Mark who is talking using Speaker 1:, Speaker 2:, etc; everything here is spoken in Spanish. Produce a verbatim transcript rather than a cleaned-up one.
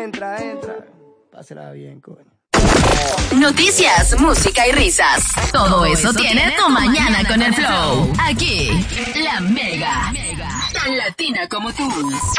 Speaker 1: entra, entra. Pásela bien, coño.
Speaker 2: Noticias, música y risas. Todo eso tiene tu mañana con el flow. Aquí, la Mega. Tan latina como tú.